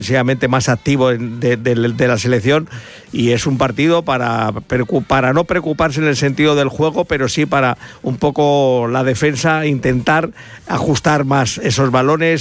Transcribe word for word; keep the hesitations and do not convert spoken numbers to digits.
defensivamente más activo de, de, de la selección, y es un partido para, para no preocuparse en el sentido del juego, pero sí para un poco la defensa, intentar ajustar más esos balones